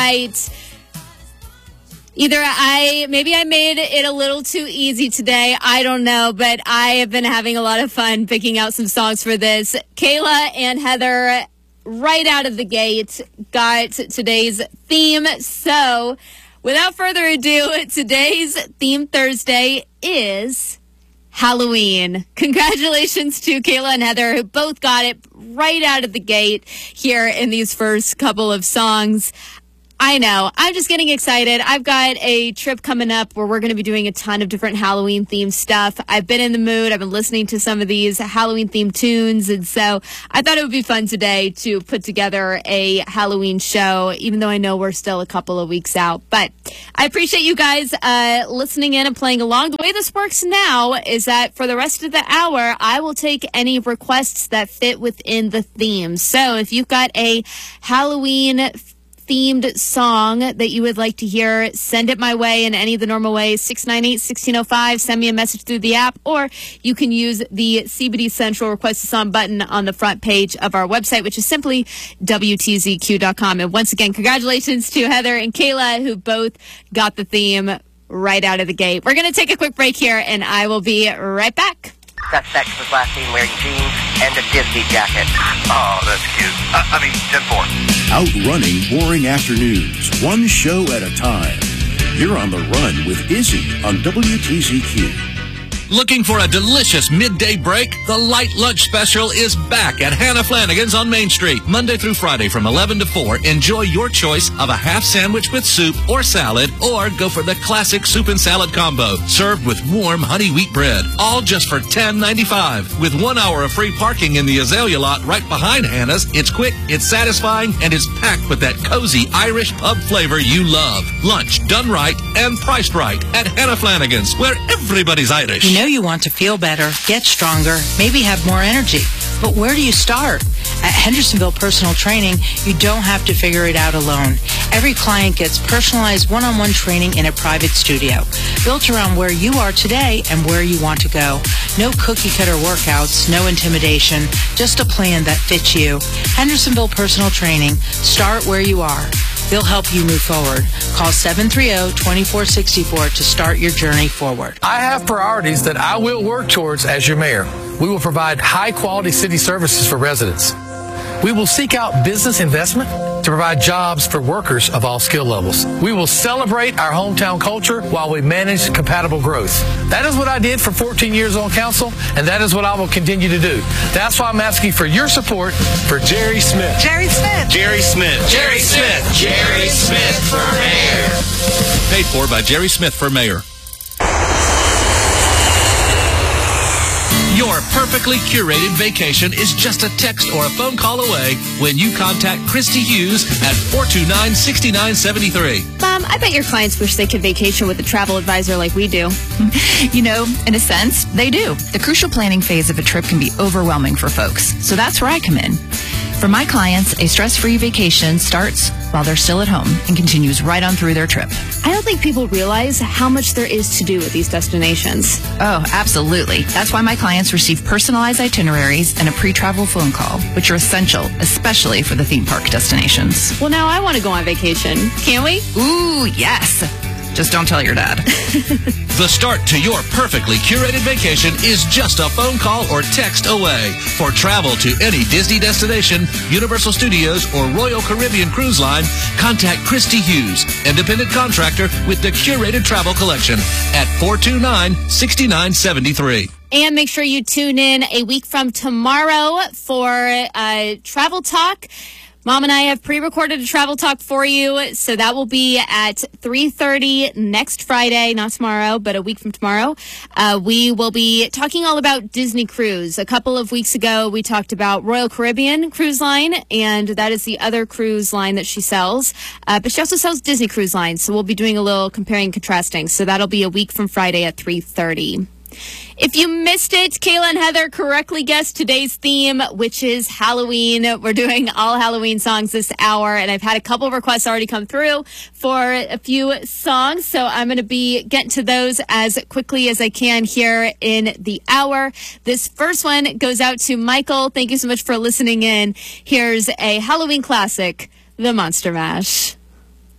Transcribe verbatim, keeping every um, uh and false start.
right. Either I, maybe I made it a little too easy today. I don't know, but I have been having a lot of fun picking out some songs for this. Kayla and Heather, right out of the gate, got today's theme. So, without further ado, today's theme Thursday is Halloween. Congratulations to Kayla and Heather, who both got it right out of the gate here in these first couple of songs. I know. I'm just getting excited. I've got a trip coming up where we're going to be doing a ton of different Halloween-themed stuff. I've been in the mood. I've been listening to some of these Halloween-themed tunes, and so I thought it would be fun today to put together a Halloween show, even though I know we're still a couple of weeks out. But I appreciate you guys uh, listening in and playing along. The way this works now is that for the rest of the hour, I will take any requests that fit within the theme. So if you've got a Halloween themed song that you would like to hear, send it my way in any of the normal ways. six nine eight, one six zero five. Send me a message through the app, or you can use the C B D Central Request a Song button on the front page of our website, which is simply W T Z Q dot com. And once again, congratulations to Heather and Kayla, who both got the theme right out of the gate. We're going to take a quick break here, and I will be right back. Suspect was last seen wearing jeans and a Disney jacket. Oh, that's cute. Uh, I mean, ten four. Outrunning boring afternoons, one show at a time. You're on the run with Izzy on W T Z Q. Looking for a delicious midday break? The Light Lunch Special is back at Hannah Flanagan's on Main Street, Monday through Friday from eleven to four. Enjoy your choice of a half sandwich with soup or salad, or go for the classic soup and salad combo, served with warm honey wheat bread, all just for ten ninety-five. With one hour of free parking in the Azalea lot right behind Hannah's, it's quick, it's satisfying, and it's packed with that cozy Irish pub flavor you love. Lunch done right and priced right at Hannah Flanagan's, where everybody's Irish. You know you want to feel better, get stronger, maybe have more energy. But where do you start? At Hendersonville Personal Training, you don't have to figure it out alone. Every client gets personalized one-on-one training in a private studio, built around where you are today and where you want to go. No cookie-cutter workouts, no intimidation, just a plan that fits you. Hendersonville Personal Training. Start where you are. They'll help you move forward. Call seven three zero, two four six four to start your journey forward. I have priorities that I will work towards as your mayor. We will provide high-quality city services for residents. We will seek out business investment to provide jobs for workers of all skill levels. We will celebrate our hometown culture while we manage compatible growth. That is what I did for fourteen years on council, and that is what I will continue to do. That's why I'm asking for your support for Jerry Smith. Jerry Smith. Jerry Smith. Jerry Smith. Jerry Smith for mayor. Paid for by Jerry Smith for mayor. Your perfectly curated vacation is just a text or a phone call away when you contact Christy Hughes at four two nine, six nine seven three. Mom, I bet your clients wish they could vacation with a travel advisor like we do. You know, in a sense, they do. The crucial planning phase of a trip can be overwhelming for folks, so that's where I come in. For my clients, a stress-free vacation starts while they're still at home and continues right on through their trip. I don't think people realize how much there is to do with these destinations. Oh, absolutely. That's why my clients receive personalized itineraries and a pre-travel phone call, which are essential, especially for the theme park destinations. Well, now I want to go on vacation. Can we? Ooh, yes. Just don't tell your dad. The start to your perfectly curated vacation is just a phone call or text away. For travel to any Disney destination, Universal Studios, or Royal Caribbean Cruise Line, contact Christy Hughes, independent contractor with the Curated Travel Collection at four two nine, six nine seven three. And make sure you tune in a week from tomorrow for uh, Travel Talk. Mom and I have pre-recorded a travel talk for you, so that will be at three thirty next Friday, not tomorrow, but a week from tomorrow. Uh, we will be talking all about Disney Cruise. A couple of weeks ago, we talked about Royal Caribbean Cruise Line, and that is the other cruise line that she sells. Uh, but she also sells Disney Cruise Line, so we'll be doing a little comparing and contrasting. So that'll be a week from Friday at three thirty. If you missed it, Kayla and Heather correctly guessed today's theme, which is Halloween. We're doing all Halloween songs this hour, and I've had a couple of requests already come through for a few songs, so I'm going to be getting to those as quickly as I can here in the hour. This first one goes out to Michael. Thank you so much for listening in. Here's a Halloween classic, The Monster Mash.